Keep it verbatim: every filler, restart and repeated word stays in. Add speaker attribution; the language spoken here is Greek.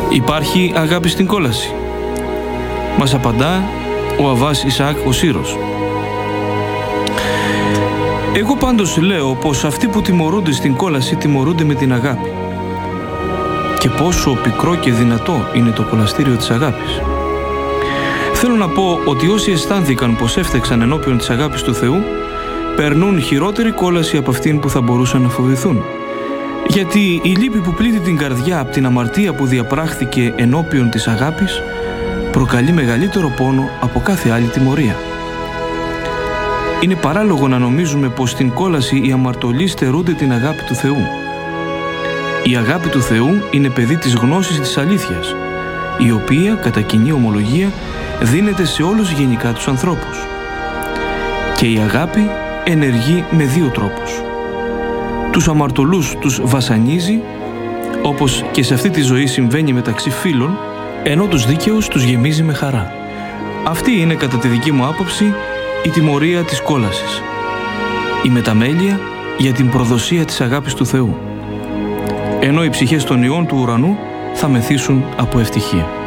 Speaker 1: Υπάρχει αγάπη στην κόλαση? Μας απαντά ο Αββάς Ισαάκ ο Σύρος. Εγώ πάντως λέω πως αυτοί που τιμωρούνται στην κόλαση τιμωρούνται με την αγάπη. Και πόσο πικρό και δυνατό είναι το κολαστήριο της αγάπης. Θέλω να πω ότι όσοι αισθάνθηκαν πως έφταξαν ενώπιον της αγάπης του Θεού, περνούν χειρότερη κόλαση από αυτήν που θα μπορούσαν να φοβηθούν. Γιατί η λύπη που πλήττει την καρδιά από την αμαρτία που διαπράχθηκε ενώπιον της αγάπης προκαλεί μεγαλύτερο πόνο από κάθε άλλη τιμωρία. Είναι παράλογο να νομίζουμε πως στην κόλαση οι αμαρτωλοί στερούνται την αγάπη του Θεού. Η αγάπη του Θεού είναι παιδί της γνώσης της αλήθειας, η οποία, κατά κοινή ομολογία, δίνεται σε όλους γενικά τους ανθρώπους. Και η αγάπη ενεργεί με δύο τρόπους. Τους αμαρτωλούς τους βασανίζει, όπως και σε αυτή τη ζωή συμβαίνει μεταξύ φίλων, ενώ τους δίκαιους τους γεμίζει με χαρά. Αυτή είναι, κατά τη δική μου άποψη, η τιμωρία της κόλασης. Η μεταμέλεια για την προδοσία της αγάπης του Θεού. Ενώ οι ψυχές των ιών του ουρανού θα μεθύσουν από ευτυχία.